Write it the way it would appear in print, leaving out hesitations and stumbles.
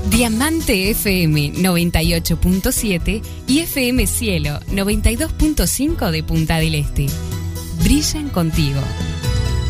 Diamante FM 98.7 y FM Cielo 92.5 de Punta del Este. Brillan contigo.